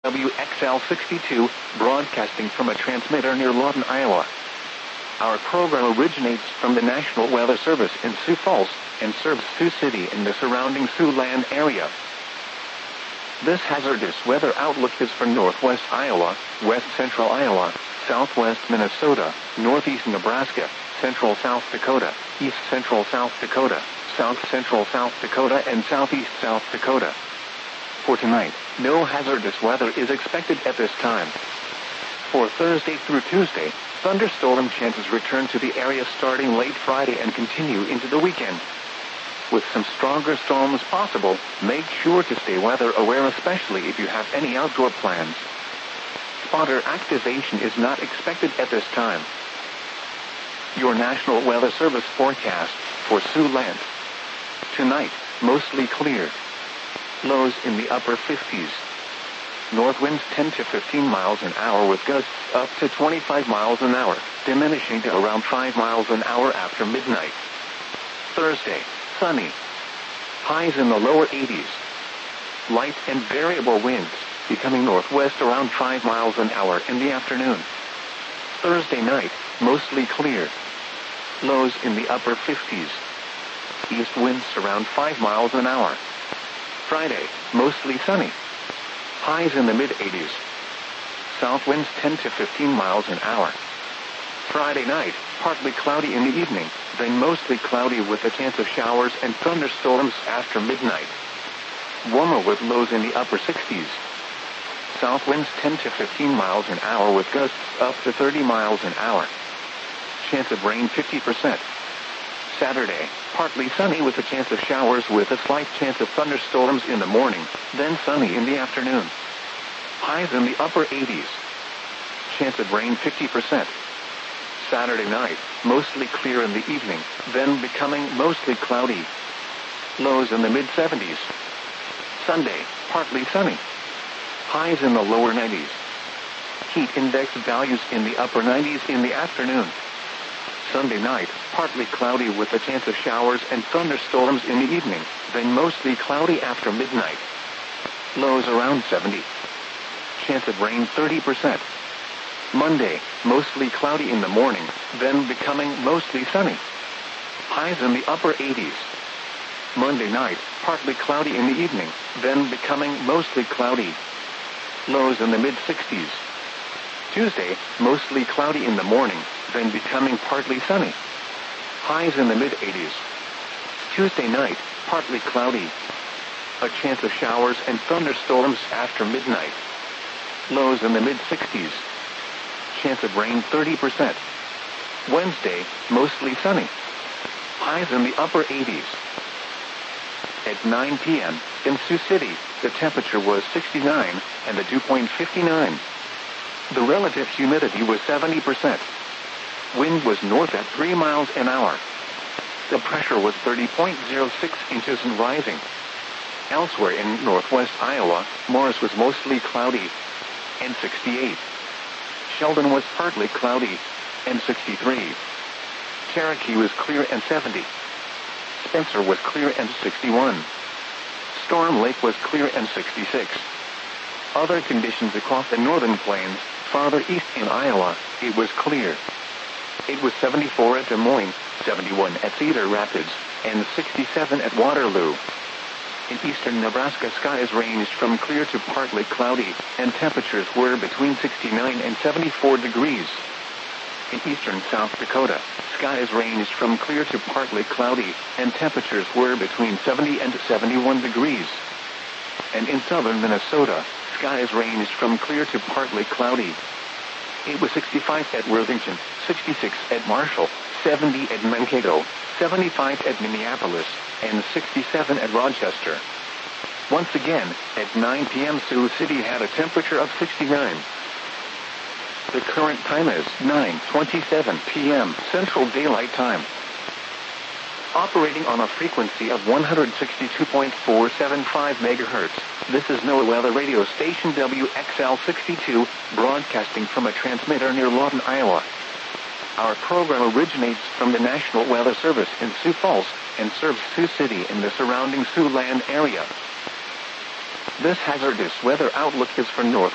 WXL62, broadcasting from a transmitter near Lawton, Iowa. Our program originates from the National Weather Service in Sioux Falls and serves Sioux City and the surrounding Siouxland area. This hazardous weather outlook is for northwest Iowa, west central Iowa, southwest Minnesota, northeast Nebraska, central South Dakota, east central South Dakota, south central South Dakota, and southeast South Dakota. For tonight, no hazardous weather is expected at this time. For Thursday through Tuesday, thunderstorm chances return to the area starting late Friday and continue into the weekend. With some stronger storms possible, make sure to stay weather aware, especially if you have any outdoor plans. Spotter activation is not expected at this time. Your National Weather Service forecast for Siouxland. Tonight, mostly clear. Lows in the upper 50s. North winds 10 to 15 miles an hour with gusts up to 25 miles an hour, diminishing to around 5 miles an hour after midnight. Thursday, sunny. Highs in the lower 80s. Light and variable winds, becoming northwest around 5 miles an hour in the afternoon. Thursday night, mostly clear. Lows in the upper 50s. East winds around 5 miles an hour. Friday, mostly sunny. Highs in the mid-80s. South winds 10 to 15 miles an hour. Friday night, partly cloudy in the evening, then mostly cloudy with a chance of showers and thunderstorms after midnight. Warmer with lows in the upper 60s. South winds 10 to 15 miles an hour with gusts up to 30 miles an hour. Chance of rain 50%. Saturday, partly sunny with a chance of showers with a slight chance of thunderstorms in the morning, then sunny in the afternoon. Highs in the upper 80s. Chance of rain 50%. Saturday night, mostly clear in the evening, then becoming mostly cloudy. Lows in the mid-70s. Sunday, partly sunny. Highs in the lower 90s. Heat index values in the upper 90s in the afternoon. Sunday night, partly cloudy with a chance of showers and thunderstorms in the evening, then mostly cloudy after midnight. Lows around 70. Chance of rain 30%. Monday, mostly cloudy in the morning, then becoming mostly sunny. Highs in the upper 80s. Monday night, partly cloudy in the evening, then becoming mostly cloudy. Lows in the mid-60s. Tuesday, mostly cloudy in the morning, then becoming partly sunny. Highs in the mid-80s. Tuesday night, partly cloudy. A chance of showers and thunderstorms after midnight. Lows in the mid-60s. Chance of rain 30%. Wednesday, mostly sunny. Highs in the upper 80s. At 9 p.m., in Sioux City, the temperature was 69 and the dew point 59. The relative humidity was 70%. Wind was north at 3 miles an hour. The pressure was 30.06 inches and rising. Elsewhere in northwest Iowa, Morris was mostly cloudy and 68. Sheldon was partly cloudy and 63. Cherokee was clear and 70. Spencer was clear and 61. Storm Lake was clear and 66. Other conditions across the northern plains, farther east in Iowa, it was clear. It was 74 at Des Moines, 71 at Cedar Rapids, and 67 at Waterloo. In eastern Nebraska, skies ranged from clear to partly cloudy, and temperatures were between 69 and 74 degrees. In eastern South Dakota, skies ranged from clear to partly cloudy, and temperatures were between 70 and 71 degrees. And in southern Minnesota, skies ranged from clear to partly cloudy. It was 65 at Worthington, 66 at Marshall, 70 at Mankato, 75 at Minneapolis, and 67 at Rochester. Once again, at 9 p.m. Sioux City had a temperature of 69. The current time is 9:27 p.m. Central Daylight Time. Operating on a frequency of 162.475 megahertz, this is NOAA Weather Radio Station WXL62, broadcasting from a transmitter near Lawton, Iowa. Our program originates from the National Weather Service in Sioux Falls and serves Sioux City and the surrounding Siouxland area. This hazardous weather outlook is for north